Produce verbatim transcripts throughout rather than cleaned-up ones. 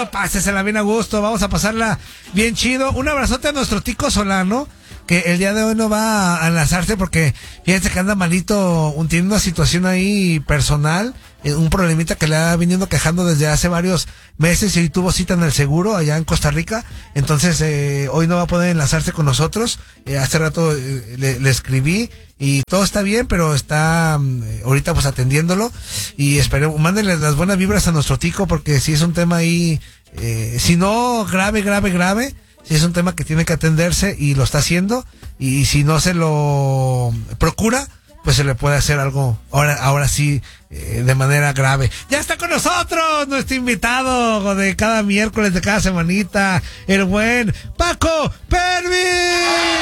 No, pásesela bien a gusto, vamos a pasarla bien chido. Un abrazote a nuestro Tico Solano, que el día de hoy no va a enlazarse porque fíjense que anda malito, un, tiene una situación ahí personal, eh, un problemita que le ha venido quejando desde hace varios meses y hoy tuvo cita en el seguro allá en Costa Rica, entonces eh, hoy no va a poder enlazarse con nosotros. Eh, hace rato eh, le, le escribí y todo está bien, pero está eh, ahorita pues atendiéndolo y esperemos, mándenle las buenas vibras a nuestro Tico porque si es un tema ahí, eh, si no grave, grave, grave, si es un tema que tiene que atenderse y lo está haciendo, y si no se lo procura, pues se le puede hacer algo ahora, ahora sí, eh, de manera grave. Ya está con nosotros nuestro invitado de cada miércoles, de cada semanita, el buen Paco Pervis.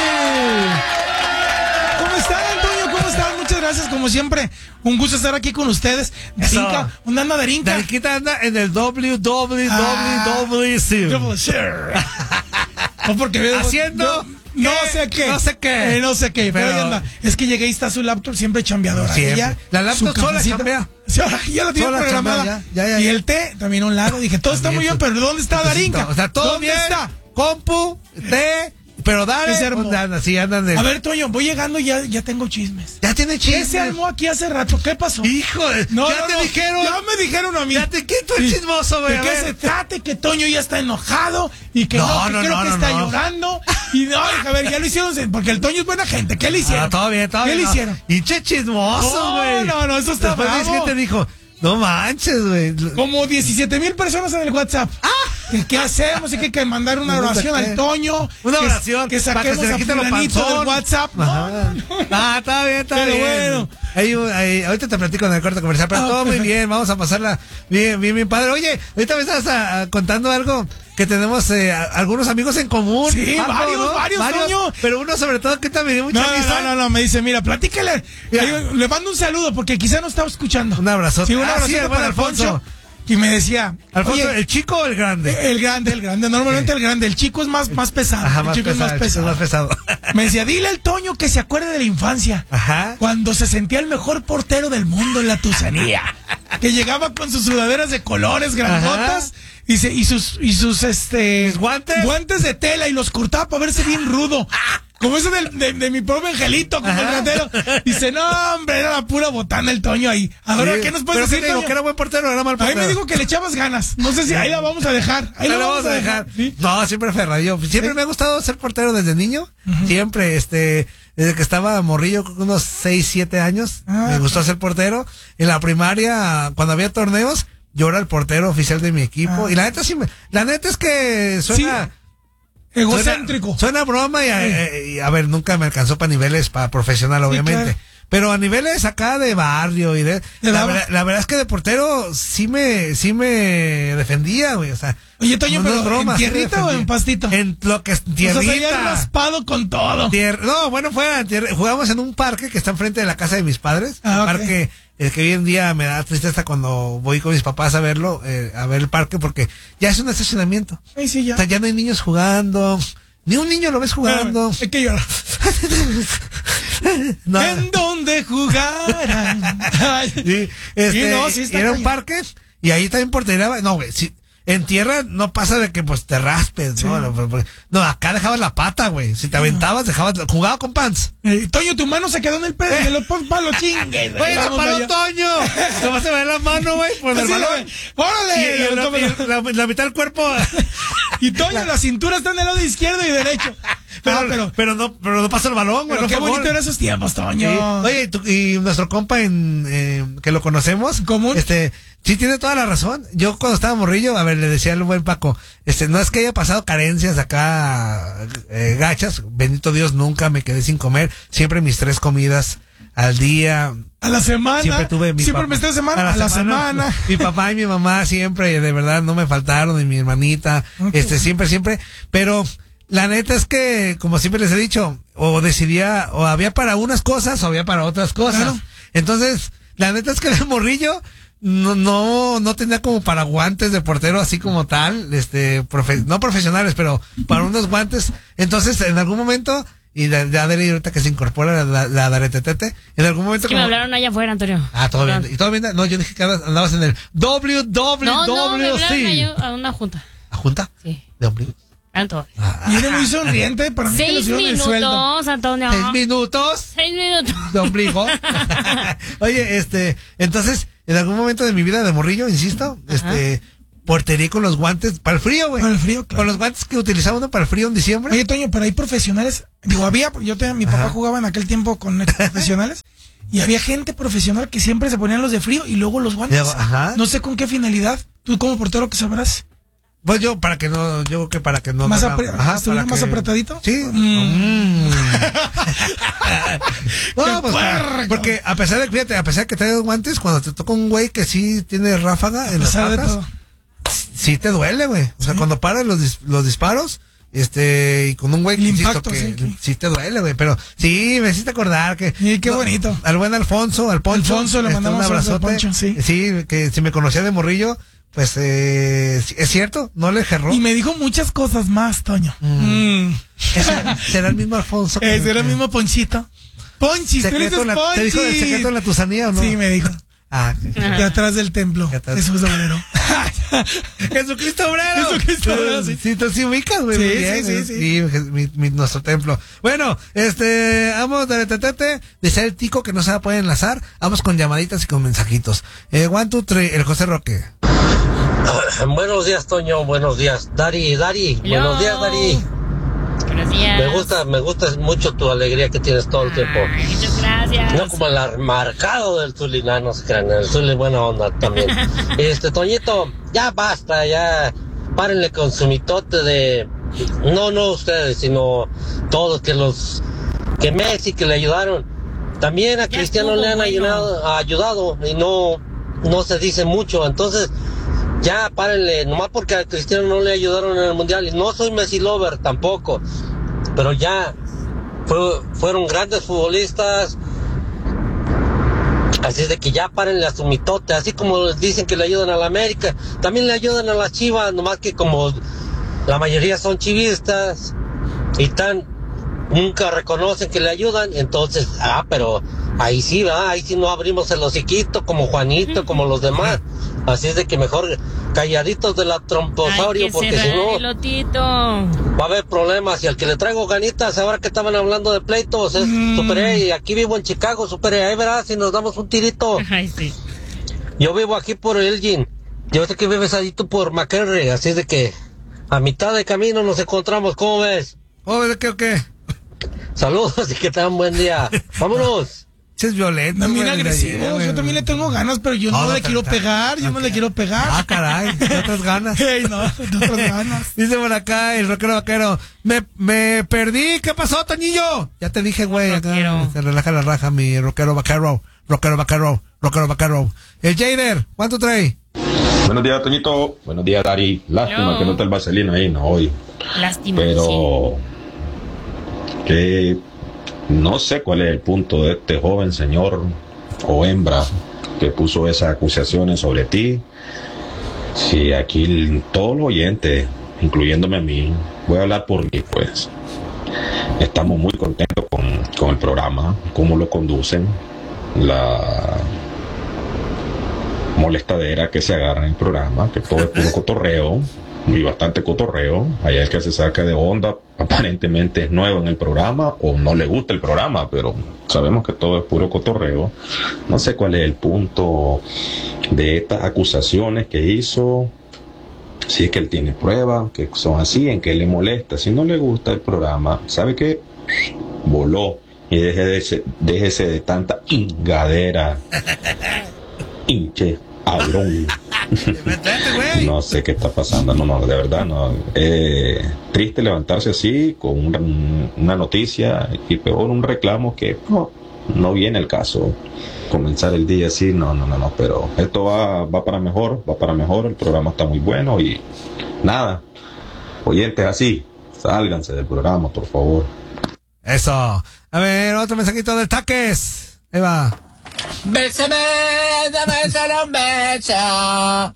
¿Cómo están, Antonio? ¿Cómo están? Muchas gracias, como siempre. Un gusto estar aquí con ustedes. Darinka, un anda Darinka. Darinquita anda en el W W W C. Double share. No, porque veo, haciendo no, no sé qué. No sé qué. Eh, no sé qué. Pero, pero anda. Es que llegué y está su laptop siempre chambeadora. Siempre. Ella, la laptop sola chambea. Ya la tiene sola programada. Chambea, ya, ya, ya, y ya. el té también a un lado. Dije, todo también está muy bien, pero ¿dónde está Darinka? O sea, todo ¿Dónde bien. está? Compu, té. Pero dale, se armó? Andan, sí, andan de... A ver, Toño, voy llegando y ya, ya tengo chismes. Ya tiene chismes. ¿Qué se armó aquí hace rato? ¿Qué pasó? Hijo de... No, ya no, te no, dijeron. Ya me dijeron a mí. Ya te quito el Sí. chismoso, güey. ¿De a qué ver. se trate? Que Toño ya está enojado y que No, no, que no, creo no, que no, está no. llorando. Y no, dije, a ver, ya lo hicieron, porque el Toño es buena gente. ¿Qué le hicieron? Ah, todo bien, todo ¿Qué bien. le no. hicieron? Hinche chismoso, No, güey. no, no, eso está Después bravo. que te dijo, no manches, güey. Como diecisiete mil personas en el WhatsApp. ¡Ah! ¿Qué, qué hacemos? Hay que, que mandar una oración al Toño. Una que, oración. Que para saquemos se le a quite lo fulanito panzón. del WhatsApp. No, Ajá. no, no. Ah, está bien, está Pero bien. bueno. Ahí, ahí, ahorita te platico en el corte comercial, pero Ah, todo muy perfecto. bien. Vamos a pasarla bien, bien, bien padre. Oye, ahorita me estás a, a, contando algo que tenemos eh, a, algunos amigos en común. Sí, Algo, varios, varios, Toño. Pero uno sobre todo que también dio mucha No, risa. no, no, no, me dice, mira, platícale. Mira. Le, le mando un saludo porque quizá no estaba escuchando. Un abrazo. Sí, un Ah, abrazo sí, el buen para Alfonso. Alfonso. Y me decía, Alfonso, oye, ¿el chico o el grande? el grande, el grande, normalmente el grande, el chico es más, más pesado. Ajá, el más chico pesado, es más el chico es pesado. más pesado. Me decía, dile al Toño que se acuerde de la infancia. Ajá. Cuando se sentía el mejor portero del mundo en la Tusanía. Que llegaba con sus sudaderas de colores grandotas. Y, se, y sus, y sus este ¿Mis guantes? guantes de tela y los cortaba para verse bien rudo. Como eso del, de, de mi pobre angelito, como Ajá. el ratero. Dice, no, hombre, era la pura botana el Toño ahí. Ahora, Sí. ¿qué nos puedes ¿Pero qué decir, te digo? Toño? ¿Que era buen portero o era mal A mí portero? me dijo que le echabas ganas. No sé si ahí la vamos a dejar. Ahí Ahí la lo vamos a dejar. ¿Sí? No, siempre ferradillo. Siempre ¿Sí? me ha gustado ser portero desde niño. Uh-huh. Siempre, este, desde que estaba morrillo, con unos seis, siete años, ah, me gustó ser portero. En la primaria, cuando había torneos, yo era el portero oficial de mi equipo. Ah. Y la neta sí me, la neta es que suena... Sí. Egocéntrico. Suena, suena broma y a, sí. y a ver, nunca me alcanzó para niveles para profesional, obviamente. Sí, claro. Pero a niveles acá de barrio y de... ¿De la, verdad, la verdad es que de portero sí me sí me defendía, güey, o sea... Oye, Toño, no, pero no broma, ¿en tierrita sí o en pastito? En lo que es tierrita. O sea, se había raspado con todo. Tier, no, bueno, fue tierra, jugamos en un parque que está enfrente de la casa de mis padres. Ah, un okay. parque el que hoy en día me da tristeza cuando voy con mis papás a verlo, eh, a ver el parque, porque ya es un estacionamiento. Sí, sí, ya. O sea, ya no hay niños jugando... Ni un niño lo ves jugando. Es que llora. No. En donde jugaran. Sí, este, sí, no, sí está era un cañón. parque y ahí también portería. No, güey, si, en tierra no pasa de que pues te raspes, sí. ¿no? No, no, acá dejabas la pata, güey. Si te aventabas, dejabas, jugaba con pants. Eh, Toño, tu mano se quedó en el pelo, eh. los palos chingues. Güey, se paró Toño. Nomás se ve la mano, güey, por el balón. ¡Órale! Y, y, la, y la, la mitad del cuerpo. Y Toño, la... la cintura está en el lado izquierdo y derecho. Pero, ah, pero, pero no, pero no pasa el balón, güey. No qué bonito eran esos tiempos, Toño. Sí. Oye, tú, y nuestro compa en, eh, que lo conocemos, común, este, sí tiene toda la razón. Yo cuando estaba morrillo, a ver, le decía al buen Paco, este, no es que haya pasado carencias acá, eh, gachas, bendito Dios, nunca me quedé sin comer, siempre mis tres comidas al día. A la semana. Siempre tuve mi Siempre papá, me estoy semana. A la, a la semana. semana. Mi papá y mi mamá siempre, de verdad, no me faltaron, y mi hermanita, okay. este, siempre, siempre, pero la neta es que, como siempre les he dicho, o decidía, o había para unas cosas, o había para otras cosas. Claro. Entonces, la neta es que el morrillo no, no, no tenía como para guantes de portero así como tal, este, profe, no profesionales, pero para unos guantes. Entonces, en algún momento, y de, de Adri ahorita que se incorpora la, la Daretetete, en algún momento... Es que como... me hablaron allá afuera, Antonio. Ah, todo bien. ¿Y todo bien? No, yo dije que andabas en el W W W C. No, no, me hablaron allá a una junta. junta? Sí. De ombligo. Tanto. Ah, Viene muy sonriente para mí que le Seis subieron el sueldo. minutos, Antonio. Seis minutos Seis minutos. de ombligo. Oye, este, entonces, en algún momento de mi vida de morrillo, insisto, Ajá. este, portería con los guantes para el frío, güey. Para el frío, claro. Con los guantes que utilizaba uno para el frío en diciembre. Oye, Toño, pero hay profesionales. Digo, había, yo tenía, mi papá Ajá. jugaba en aquel tiempo con profesionales. Y había gente profesional que siempre se ponían los de frío y luego los guantes. Luego, ajá. No sé con qué finalidad. Tú como portero que sabrás. Pues yo, para que no, yo creo que para que no. ¿Más, me- apre- ajá, estuviera para más que- apretadito? Sí. Mm. Mm. No, ¡Qué pues, puerco! porque a pesar de, fíjate, a pesar de que traes guantes, cuando te toca un güey que sí tiene ráfaga en A las pesar de patas, todo. sí te duele, güey. O sea, cuando paran los, dis- los disparos, este, y con un güey que El insisto impacto, que sí, que- sí te duele, güey. Pero sí, me hiciste acordar que. Sí, qué bonito. Al buen Alfonso, al Poncho. Alfonso, le este, mandamos un un abrazo al abrazote. Poncho, sí. Sí, que si me conocía de morrillo, pues, eh, sí, es cierto, no le gerró. Y me dijo muchas cosas más, Toño. Mm. Mm. Ese- será el mismo Alfonso. que- Ese era el mismo Ponchito. Ponchis, tú le Secreto dices en la- ¿Te dijo del Ponchis. secreto en la tusanía o no? Sí, me dijo. Ah, De atrás del templo. De atrás. Jesús obrero. Jesucristo obrero. Jesucristo obrero, sí. Sí, tú sí ubicas, güey. Sí, muy bien, sí, güey. sí, sí. je- mi, mi- nuestro templo. Bueno, este, vamos de tetete, dice el tico que no se va a poder enlazar. Vamos con llamaditas y con mensajitos. Eh, one, two, three, el José Roque. Buenos días, Toño. Buenos días, Dari. Dari. Hello. Buenos días, Dari. Buenos días. Me gusta, me gusta mucho tu alegría que tienes todo el tiempo. Ay, muchas gracias. No como el marcado del Zuli, no, no se crean, el Zuli buena onda también. Este, Toñito, ya basta, ya párenle con su mitote de, no, no ustedes, sino todos que los, que Messi, que le ayudaron. También a Ya Cristiano estuvo, le han bueno. ayudado, ayudado y no, no se dice mucho, entonces, ya párenle, nomás porque a Cristiano no le ayudaron en el Mundial, y no soy Messi lover tampoco, pero ya fue- fueron grandes futbolistas, así es de que ya párenle a su mitote, así como les dicen que le ayudan a la América, también le ayudan a las Chivas, nomás que como la mayoría son chivistas y tan nunca reconocen que le ayudan, entonces, ah, pero ahí sí, ¿verdad? Ahí sí no abrimos el hociquito como Juanito, como los demás. Así es de que mejor calladitos de la tromposaurio, Hay que porque si cerrar no el lotito. va a haber problemas. Y al que le traigo ganitas, ahora que estaban hablando de pleitos, es Mm. Super A, y aquí vivo en Chicago, Super A, ahí verás si nos damos un tirito. Ay, sí. Yo vivo aquí por Elgin, yo sé que vives ahí tú por McHenry, así es de que a mitad de camino nos encontramos, ¿cómo ves? Oh, ¿de qué o qué? Saludos y que tengan buen día. Vámonos. Sí, es violento. También güey, agresivo. güey. Yo también le tengo ganas, pero yo no, No, no le te- quiero te- pegar. Yo no ok. le quiero pegar. Ah, caray, de otras ganas. Ey, no, de otras ganas. Dice por acá el rockero vaquero, me, me perdí, ¿qué pasó, Toñillo? Ya te dije, güey, acá Rockero. se relaja la raja mi rockero vaquero, rockero vaquero, rockero vaquero. El Jader, ¿cuánto trae? Buenos días, Toñito. Buenos días, Dari. Lástima No. que no está el vaselina ahí, no hoy. Lástima. Pero que no sé cuál es el punto de este joven señor o hembra que puso esas acusaciones sobre ti. Si aquí el- todos los oyentes, incluyéndome a mí, voy a hablar por mí, pues. Estamos muy contentos con, con el programa, cómo lo conducen, la molestadera que se agarra en el programa, que todo es puro cotorreo, y bastante cotorreo. Hay el que se saca de onda, aparentemente es nuevo en el programa o no le gusta el programa, pero sabemos que todo es puro cotorreo. No sé cuál es el punto de estas acusaciones que hizo, si es que él tiene pruebas, que son así, en que le molesta. Si no le gusta el programa, ¿sabe qué? Voló. Y deje de ese- déjese de tanta ingadera. Hinche, abrón. Vete, güey. No sé qué está pasando, no, no, de verdad, no. Eh, triste levantarse así con una, una noticia y peor un reclamo que no, no viene el caso. Comenzar el día así, no, no, no, no, pero esto va, va para mejor, va para mejor, el programa está muy bueno y nada, oyentes así, sálganse del programa, por favor. Eso. A ver, otro mensajito del Taques. Ahí va. Bésame, dame solo un beso.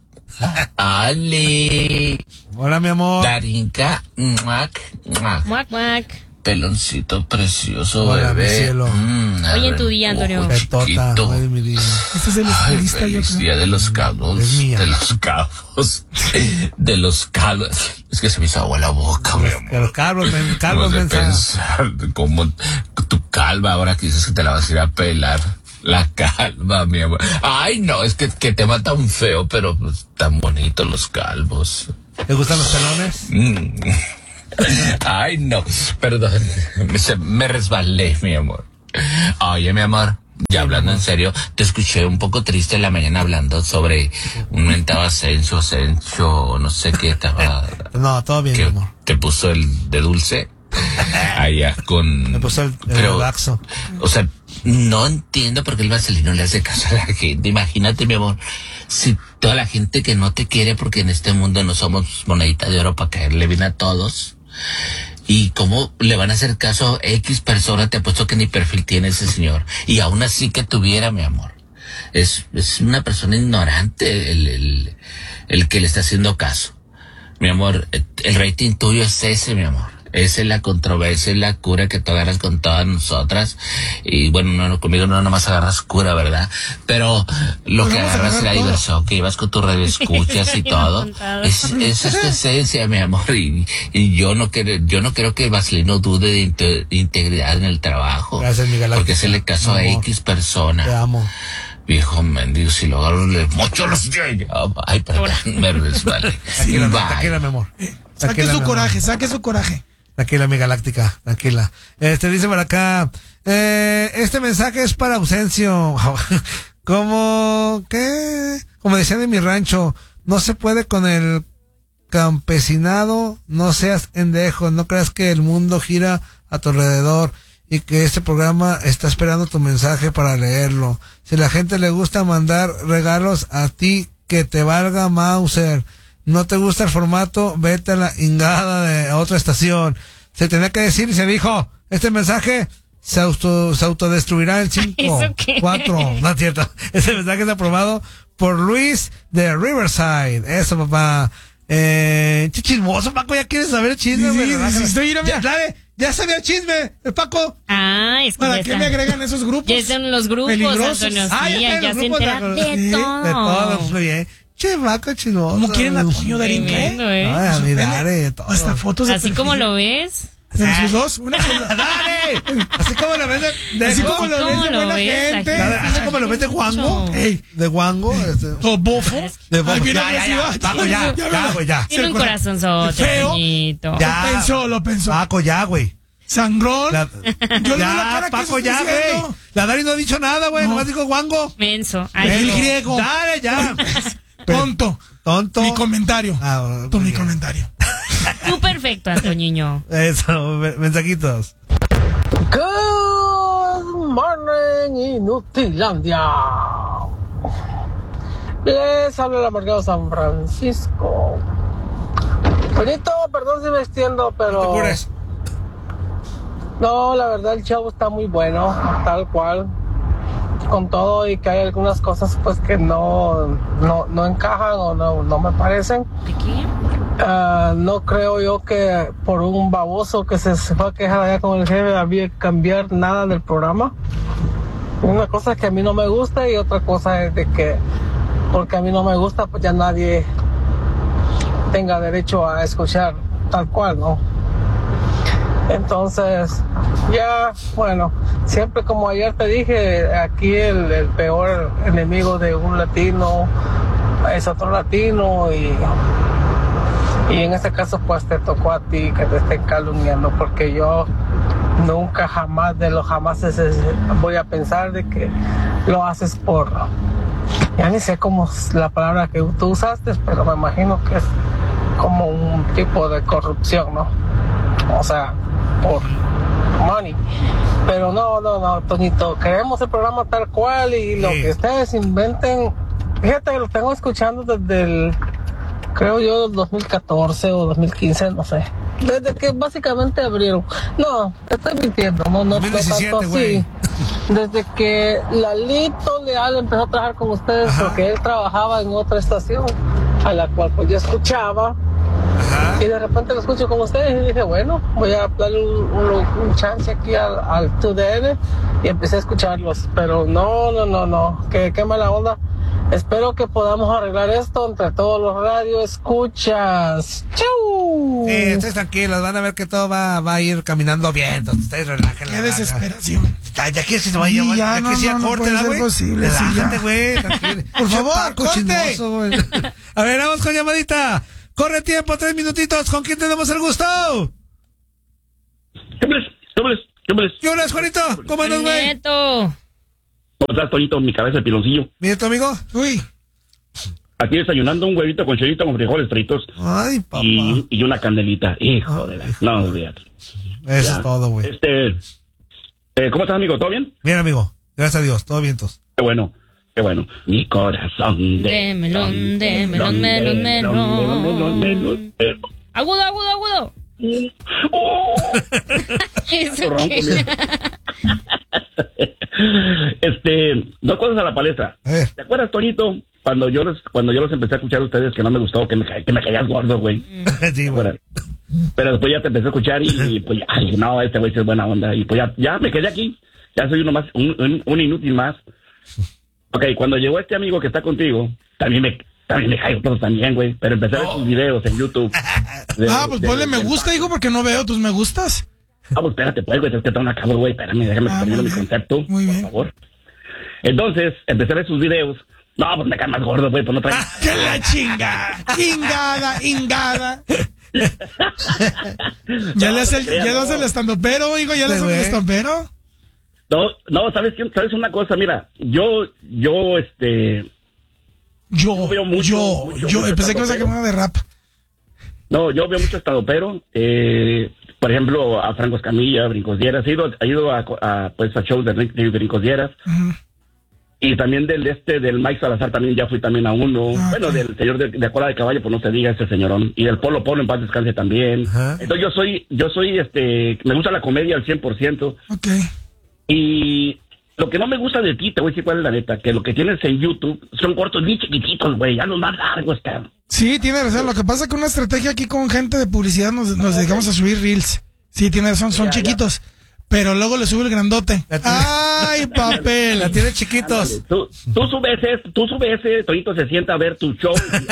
Ali, Hola, mi amor. Darinka, muac, muac. Muac, muac. peloncito precioso, Hola, mi bebé. cielo. Mm, Hoy en tu día, Antonio. Qué tota, chiquito. hoy es mi día. Este es el Ay, estilista, yo feliz creo. día de los cabos. Es mía. De los cabos. De los calvos. Es que se me hizo agua la boca, mi amor. Que los Carlos, men, No Carlos de mensaje. pensar cómo tu calva ahora que dices que te la vas a ir a pelar. La calva, mi amor. Ay, no, es que, que te matan feo, pero pues, tan bonitos los calvos. ¿Te gustan los pelones? Mm. Ay, no, perdón, me, se- me resbalé, mi amor. Oye, mi amor, ya hablando en serio, te escuché un poco triste en la mañana hablando sobre un mentado ascenso, ascenso, no sé qué estaba, No, todo bien, mi que amor. te puso el de dulce allá con... Me puso el, el pero, laxo. o sea, no entiendo por qué el vaselino le hace caso a la gente. Imagínate, mi amor, si toda la gente que no te quiere, porque en este mundo no somos monedita de oro para caerle bien a todos, y cómo le van a hacer caso a X persona, te apuesto que ni perfil tiene ese señor. Y aún así que tuviera, mi amor. Es, es una persona ignorante el, el, el que le está haciendo caso. Mi amor, el rating tuyo es ese, mi amor. Esa es la controversia, es la cura que tú agarras con todas nosotras. Y bueno, no, conmigo no nomás agarras cura, ¿verdad? Pero lo Pues que vamos a agarras es la agarrar todo. diversión, que llevas con tu radio escuchas y Sí, todo. me han contado. Es, esa es tu esencia, mi amor. Y, y yo no quiero, yo no creo que Vaselino dude de inte- integridad en el trabajo. Gracias, mi galáctica. Porque se le casó a Mi amor. X persona. Te amo. Viejo mendigo, si lo agarro le mocho los dientes. Ay, perdón, me resbalé. Tranquila, Bye. tranquila, mi amor. Saque Tranquila, su mi amor. coraje, saque su coraje. Tranquila, mi galáctica, tranquila. Este dice por acá, eh, este mensaje es para Ausencio. Como, ¿qué? Como decían en mi rancho, no se puede con el campesinado, no seas endejo, no creas que el mundo gira a tu alrededor y que este programa está esperando tu mensaje para leerlo. Si la gente le gusta mandar regalos a ti, que te valga Mauser. No te gusta el formato, vete a la ingada de otra estación. Se tenía que decir y se dijo, este mensaje se auto, se autodestruirá en cinco, ¿Eso qué? cuatro, no es cierto. Este mensaje es aprobado por Luis de Riverside. Eso, papá. Eh, qué chismoso, Paco, ya quieres saber el chisme, Sí, güey. sí, Relájate. sí, estoy, mira, ya, mira. dale, ya sabía el chisme, el Paco. Ah, es que ¿Para ya qué está. me agregan esos grupos? Ya están los grupos, peligrosos? Antonio. Ah, Sí, ya está en ya los se grupos, entera Paco. de Sí, todo. de todo, muy bien. Che, Paco, chismoso. ¿Cómo quieren la Toño Darín, qué? Tremendo, ¿eh? Ay, a mí, dale, todo. Hasta fotos de Así como perfil. lo ves. ¿En sus dos? Una sola. ¡Dale! Así como lo ves de, de Así como lo ¿Cómo ves de lo buena ves? gente. Dale, así como lo ves de Juango. Mucho. Ey, de Guango. Este, Todo bofo. de Ay, bien ya, ya, ya, agresiva. Paco, ya, ya, ya, güey, ya. Tiene un Sí, corazonzote, feo. Toñito. Ya. Lo pensó, lo pensó. Paco, ya, güey. Sangrón. La- Yo le veo la Ya, cara que Paco, se ya, está güey. haciendo. La Dari no ha dicho nada, güey. No. Nomás dijo Guango. Menso. El Ay, no. griego. Dale, ya. Tonto. Tonto. Mi comentario. Ah, bueno, Tu mi bien. comentario. Tú perfecto, Antoñiño. Eso, me- mensajitos. Good morning, Inutilandia. Les habla el amargado San Francisco. Bonito, perdón si me extiendo, No te pero apures. no, la verdad el show está muy bueno, tal cual. Con todo y que hay algunas cosas pues que no, no, no encajan o no, no me parecen. ¿De qué? Ah, no creo yo que por un baboso que se, se fue a quejar allá con el jefe había que cambiar nada del programa. Una cosa es que a mí no me gusta y otra cosa es de que porque a mí no me gusta pues ya nadie tenga derecho a escuchar tal cual, ¿no? Entonces, ya, bueno, siempre como ayer te dije, aquí el, el peor enemigo de un latino es otro latino y... Y en este caso pues te tocó a ti que te estén calumniando porque yo nunca jamás de los jamás voy a pensar de que lo haces por, ya ni sé cómo es la palabra que tú usaste, pero me imagino que es como un tipo de corrupción, ¿no? O sea, por money. Pero no, no, no, Toñito, queremos el programa tal cual y lo Sí. que ustedes inventen, fíjate que lo tengo escuchando desde el... creo yo dos mil catorce o dos mil quince, no sé. Desde que básicamente abrieron. No, te estoy mintiendo, no, no, dos mil diecisiete, no tanto güey. así. Desde que Lalito Leal empezó a trabajar con ustedes, Ajá. porque él trabajaba en otra estación, a la cual pues yo escuchaba. Ajá. Y de repente lo escucho con ustedes y dije, bueno, voy a darle un, un, un chance aquí al, al T D N y empecé a escucharlos. Pero no, no, no, no, qué, qué mala onda. Espero que podamos arreglar esto entre todos los radios escuchas. ¡Chau! Sí, ustedes tranquilos, van a ver que todo va, va a ir caminando bien. Entonces, ustedes relajen. Qué desesperación. Ya, ya quieres que se vaya, Sí, güey. ya, Ya no, que sea no, no corte, puede ¿verdad, ser güey? posible, sí, Relájate, ya. güey. tranquilo. Por favor, Paco corte. chismoso, güey. A ver, vamos con llamadita. Corre tiempo, tres minutitos. ¿Con quién tenemos el gusto? ¿Qué hombres? ¿Qué hombres? ¿Qué hombres? ¿Qué horas, Juanito? ¿Cómo andas, güey? Nieto. ¿Cómo estás, Toñito? Mi cabeza de piloncillo. Mire, tu amigo. Uy. Aquí desayunando un huevito con chorito con frijoles fritos Ay, papá. y, y una candelita. Hijo de la... No, olvídate. Eso Ya. es todo, güey. Este... Eh, ¿Cómo estás, amigo? ¿Todo bien? Bien, amigo. Gracias a Dios. Todo vientos. Qué bueno. Qué bueno. Mi corazón de... De melón, de melón, melón, melón. melón, melón. Eh, Agudo, agudo, agudo. ¡oh! ¿Eso Ronco, qué? mira. Este... Dos cosas a la palestra. A ver. ¿Te acuerdas, Toñito? Cuando yo los, cuando yo los empecé a escuchar a ustedes, que no me gustó, que me, ca- que me caías gordo, güey. Sí, güey. Bueno, pero después ya te empecé a escuchar y, y, pues, ay, no, este güey sí es buena onda. Y pues ya, ya me quedé aquí. Ya soy uno más, un, un, un inútil más. Ok, cuando llegó este amigo que está contigo, también me, también me caigo todo también, güey. Pero empecé a ver sus videos en YouTube. De- Ah, pues de- ponle me de- gusta, hijo, porque no veo tus me gustas. Ah, pues espérate, pues, güey, es que tengo una cabo, güey. Espérame, déjame Ah, terminar muy mi bien. concepto, Muy por bien. favor. Entonces, empecé a ver sus videos. No, pues me cae más gordo, güey, pues no trae... ¡Que la chinga! ¡Ingada, ingada! Ya le hace el, ya le hace el estandopero, hijo, ya le Sí, hace el güey. estandopero. No, no, ¿sabes qué? ¿Sabes una cosa? Mira, yo, yo, este... Yo, veo mucho, yo, mucho, yo, mucho pensé que me estandopero. una de rap. No, yo veo mucho estado, pero, eh, por ejemplo, a Franco Escamilla, Brincos Dieras, he ido, he ido a, a, pues, a shows de, de Brincos Dieras, Ujú. y también del este, del Mike Salazar, también ya fui también a uno, Ah, bueno, ok. del señor de, de Cola de Caballo, pues no se diga ese señorón, y del Polo Polo en paz descanse también. Ajá. Entonces yo soy, yo soy, este, me gusta la comedia al cien por ciento, Ok. y lo que no me gusta de ti, te voy a decir cuál es la neta, que lo que tienes en YouTube son cortos bien chiquititos, güey, ya los más largos, cabrón. Sí, tiene razón. Lo que pasa es que una estrategia aquí con gente de publicidad nos, nos dedicamos a subir reels. Sí, tiene razón, son Ya, ya. chiquitos. Pero luego le sube el grandote. La tiene- ¡Ay, papel! La tiene chiquitos. Tú, tú subes ese, tú subes ese, Torito se sienta a ver tu show.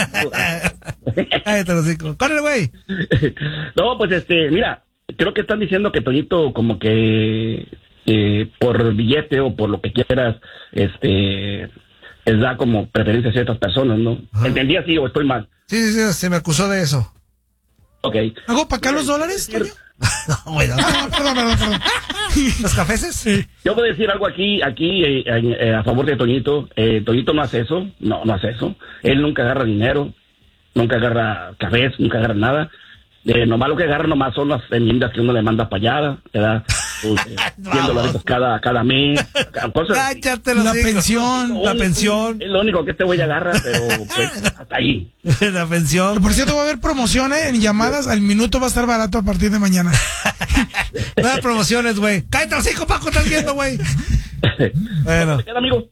Ay, te lo digo. Córrele, güey. No, pues este, mira, creo que están diciendo que Toñito como que eh, por billete o por lo que quieras, este, les da como preferencia a ciertas personas, ¿no? Ajá. ¿Entendí así o estoy mal? Sí, sí, sí, se me acusó de eso. Ok. ¿Hago para acá los dólares, Toño? No, güey, no. Ah, perdón, perdón, perdón. ¿Los cafeses? Yo voy a decir algo aquí, aquí eh, eh, a favor de Toñito. Eh, Toñito no hace eso, no, no hace eso. Él nunca agarra dinero, nunca agarra cafés, nunca agarra nada. Eh, nomás lo que agarra nomás son las enmiendas que uno le manda para allá, ¿verdad? Pues, eh, cien dolaritos cada, cada mes. Cosas así. Cállate los La hijos. pensión. La pensión. Es lo único que este güey agarra, pero pues hasta ahí. La pensión. Por cierto, va a haber promociones en llamadas. Al minuto va a estar barato a partir de mañana. No hay promociones, güey. Cállate los hijos, Paco, estás viendo, güey. Bueno. ¿Te queda, amigo?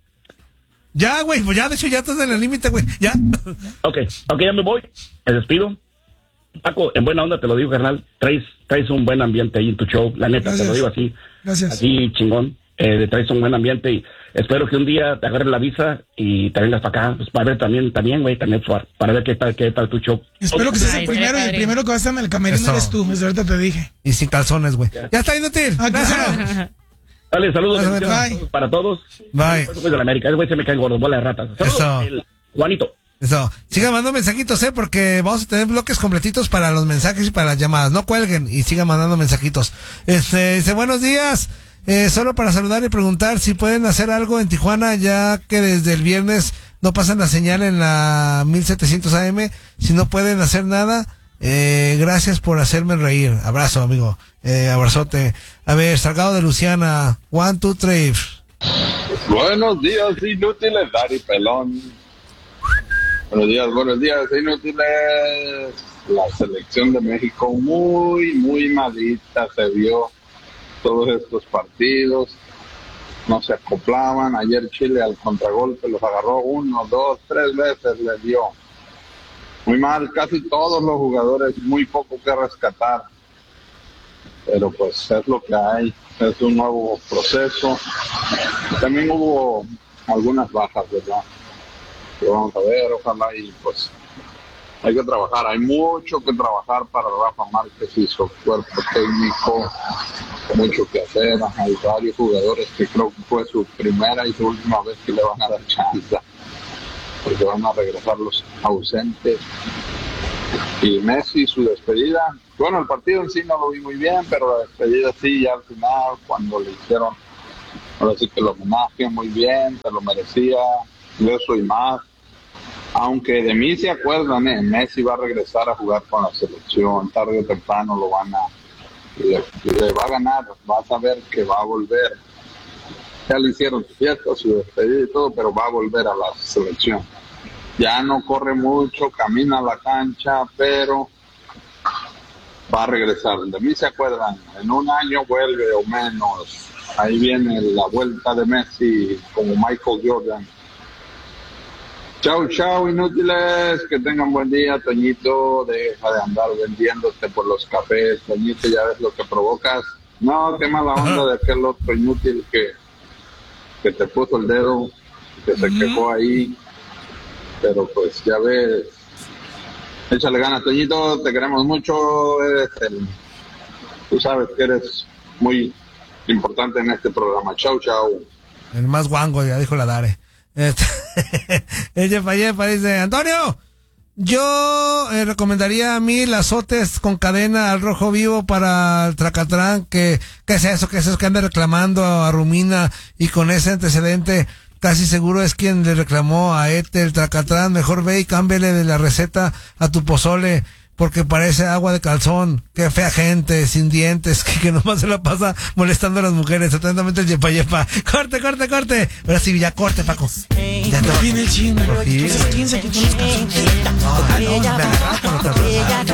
Ya, güey, pues ya, de hecho, ya estás en el límite, güey. Ya. Ok, ok, ya me voy. Me despido. Paco, en buena onda te lo digo, carnal. Traes, traes un buen ambiente ahí en tu show. La neta, Gracias. te lo digo así. Gracias. Así, chingón. Eh, traes un buen ambiente y espero que un día te agarres la visa y te vengas para acá. Pues para ver también, también, güey, también para, para ver qué tal, qué tal tu show. Espero que seas el Ay, primero y el padre. primero que va a estar en el camerino Eso. eres tú. Desde ahorita te dije. Y sin calzones, güey. Ya está inútil. Ah, Gracias. claro. Dale, saludos Bye. bendiciones para todos. Bye. Soy de la América. Ese güey se me cae gordo, bola de ratas. Saludos, Eso. el Juanito. Eso. Sigan mandando mensajitos, eh, porque vamos a tener bloques completitos para los mensajes y para las llamadas. No cuelguen y sigan mandando mensajitos. Este, dice, buenos días. Eh, solo para saludar y preguntar si pueden hacer algo en Tijuana, ya que desde el viernes no pasan la señal en la mil setecientos A M. Si no pueden hacer nada, eh, gracias por hacerme reír. Abrazo, amigo. Eh, abrazote. A ver, Salgado de Luciana. One, two, three. Buenos días, inútiles, Dari Pelón. Buenos días, buenos días, inútiles. La selección de México muy, muy malita se vio todos estos partidos. No se acoplaban. Ayer Chile al contragolpe los agarró uno, dos, tres veces le dio. muy mal, casi todos los jugadores, muy poco que rescatar. Pero pues es lo que hay, es un nuevo proceso. También hubo algunas bajas, ¿verdad? Pero vamos a ver, ojalá y pues hay que trabajar, hay mucho que trabajar para Rafa Márquez y su cuerpo técnico, mucho que hacer. Hay varios jugadores que creo que fue su primera y su última vez que le van a dar chance, porque van a regresar los ausentes. Y Messi, su despedida, bueno, el partido en sí no lo vi muy bien, pero la despedida sí, ya al final, cuando le hicieron, ahora sí que lo homenaje muy bien, se lo merecía, eso y más. Aunque de mí se acuerdan, eh, Messi va a regresar a jugar con la selección, tarde o temprano lo van a, le, le va a ganar, va a saber que va a volver. Ya le hicieron su fiesta, su despedida y todo, pero va a volver a la selección. Ya no corre mucho, camina a la cancha, pero va a regresar. De mí se acuerdan, en un año vuelve o menos. Ahí viene la vuelta de Messi como Michael Jordan. Chau, chau, inútiles, que tengan buen día. Toñito, deja de andar vendiéndote por los cafés. Toñito, ya ves lo que provocas. No, qué mala onda de aquel otro inútil que, que te puso el dedo, que se quejó ahí. Pero pues ya ves, échale ganas, Toñito, te queremos mucho. Eres el, tú sabes que eres muy importante en este programa. Chau, chau. El más guango, ya dijo la Dare. Este, el Yepa Yepa dice: Antonio, yo eh, recomendaría a mí las azotes con cadena al rojo vivo para el Tracatrán. que ¿Qué es eso? ¿Qué es eso que anda reclamando a Rumina? Y con ese antecedente casi seguro es quien le reclamó a Ete el Tracatrán. Mejor ve y cámbiale de la receta a tu pozole, porque parece agua de calzón. Qué fea gente, sin dientes, que, que nomás se la pasa molestando a las mujeres. Atentamente el Yepa Yepa. Corte, corte, corte. Ahora sí, ya corte, Paco. Ya te viene el chino. Por fin, Entonces, ¿quién se quitó los calzones? No, no, me agarraste con otra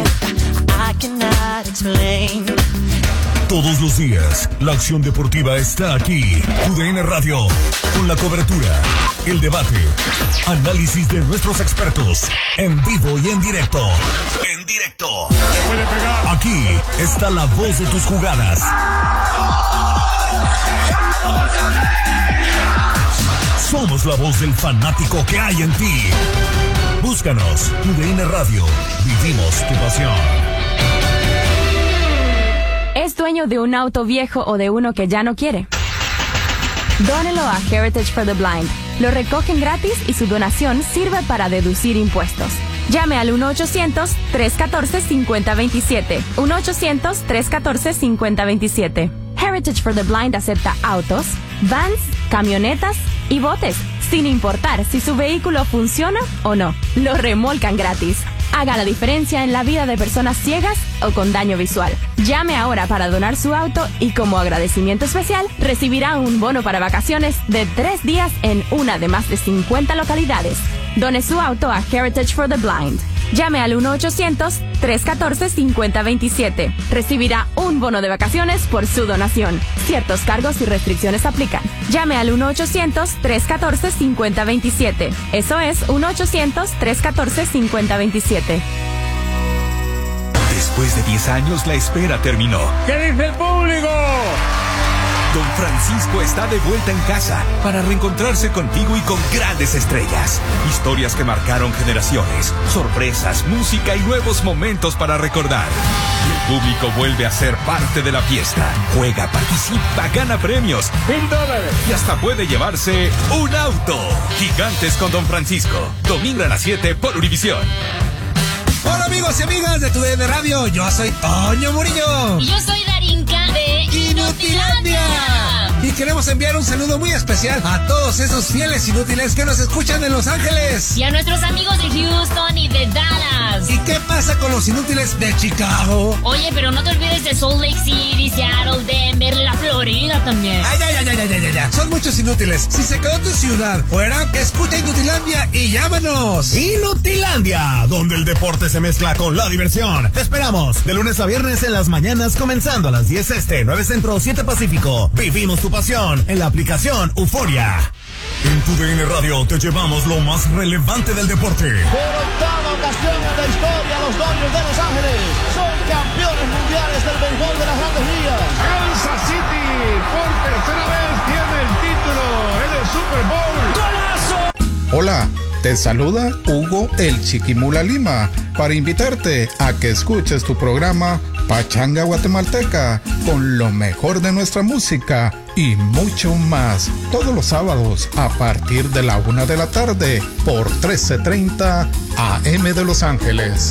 Todos los días, la acción deportiva está aquí. U D N Radio, con la cobertura, el debate, análisis de nuestros expertos, en vivo y en directo. En directo. Aquí está la voz de tus jugadas. Somos la voz del fanático que hay en ti. Búscanos, U D N Radio. Vivimos tu pasión. ¿Es dueño de un auto viejo o de uno que ya no quiere? Dónelo a Heritage for the Blind. Lo recogen gratis y su donación sirve para deducir impuestos. Llame al uno ochocientos, tres uno cuatro, cinco cero dos siete. uno ochocientos, tres uno cuatro, cinco cero dos siete. Heritage for the Blind acepta autos, vans, camionetas y botes, sin importar si su vehículo funciona o no. Lo remolcan gratis. Haga la diferencia en la vida de personas ciegas o con daño visual. Llame ahora para donar su auto y como agradecimiento especial recibirá un bono para vacaciones de tres días en una de más de cincuenta localidades. Done su auto a Heritage for the Blind. Llame al uno ochocientos, tres uno cuatro, cinco cero dos siete. Recibirá un bono de vacaciones por su donación. Ciertos cargos y restricciones aplican. Llame al uno ochocientos, tres uno cuatro, cinco cero dos siete. Eso es uno ochocientos, tres uno cuatro, cinco cero dos siete. Después de diez años, la espera terminó. ¿Qué dice el público? Don Francisco está de vuelta en casa para reencontrarse contigo y con grandes estrellas. Historias que marcaron generaciones, sorpresas, música y nuevos momentos para recordar. Y el público vuelve a ser parte de la fiesta. Juega, participa, gana premios. ¡Mil dólares! Y hasta puede llevarse un auto. Gigantes con Don Francisco. Domingo a las siete por Univisión. Hola amigos y amigas de Tu D N Radio, yo soy Toño Murillo. Y yo soy Darinka de Inutilandia. Y queremos enviar un saludo muy especial a todos esos fieles inútiles que nos escuchan en Los Ángeles. Y a nuestros amigos de Houston y de Dallas. ¿Y qué pasa con los inútiles de Chicago? Oye, pero no te olvides de Salt Lake City, Seattle, Denver, la Florida también. Ay, ay, ay, ay, ay, ay, ay. Son muchos inútiles. Si se quedó tu ciudad fuera, escucha Inutilandia y llámanos. Inutilandia, donde el deporte se mezcla con la diversión. Te esperamos de lunes a viernes en las mañanas, comenzando a las diez este, nueve centro, siete pacífico. Vivimos tu tu pasión en la aplicación Euforia. En tu D N Radio te llevamos lo más relevante del deporte. Por octava ocasión en la historia, los Dodgers de Los Ángeles son campeones mundiales del béisbol de las Grandes Ligas. Kansas City por tercera vez tiene el título en el Super Bowl. ¡Golazo! Hola, te saluda Hugo el Chiquimula Lima para invitarte a que escuches tu programa Pachanga Guatemalteca con lo mejor de nuestra música y mucho más todos los sábados a partir de la una de la tarde por trece treinta A M de Los Ángeles.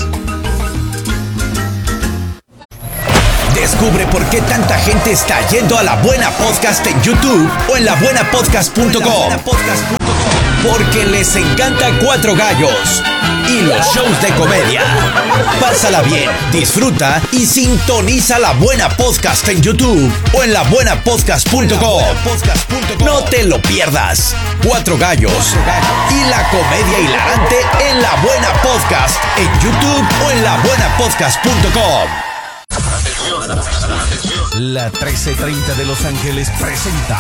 Descubre por qué tanta gente está yendo a La Buena Podcast en YouTube o en la buena podcast punto com. Porque les encanta Cuatro Gallos y los shows de comedia. Pásala bien, disfruta y sintoniza La Buena Podcast en YouTube o en la buena podcast punto com. No te lo pierdas. Cuatro Gallos y la comedia hilarante en La Buena Podcast en YouTube o en la buena podcast punto com. La trece treinta de Los Ángeles presenta